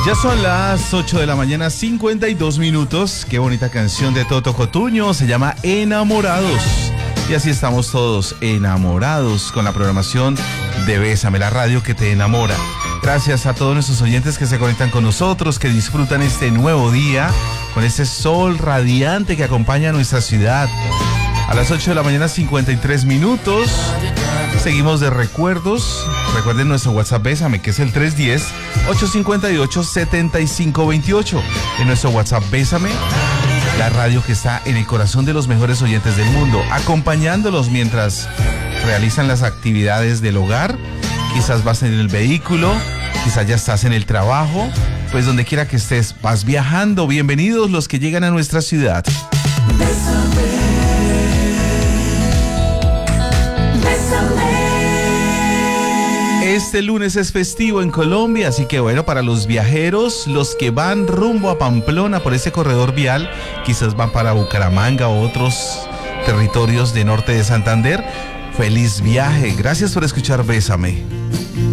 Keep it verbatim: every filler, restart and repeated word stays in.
Ya son las ocho de la mañana, cincuenta y dos minutos. Qué bonita canción de Toto Cotugno, se llama Enamorados. Y así estamos todos enamorados con la programación de Bésame, la radio que te enamora. Gracias a todos nuestros oyentes que se conectan con nosotros, que disfrutan este nuevo día con este sol radiante que acompaña a nuestra ciudad. A las ocho de la mañana, cincuenta y tres minutos. Seguimos de recuerdos. Recuerden nuestro WhatsApp Bésame, que es el tres uno cero, ocho cinco ocho, siete cinco dos ocho. En nuestro WhatsApp Bésame, la radio que está en el corazón de los mejores oyentes del mundo, acompañándolos mientras realizan las actividades del hogar. Quizás vas en el vehículo, quizás ya estás en el trabajo, pues donde quiera que estés, vas viajando. Bienvenidos los que llegan a nuestra ciudad. Bésame. Este lunes es festivo en Colombia, así que bueno, para los viajeros, los que van rumbo a Pamplona por ese corredor vial, quizás van para Bucaramanga o otros territorios de norte de Santander. Feliz viaje, gracias por escuchar Bésame.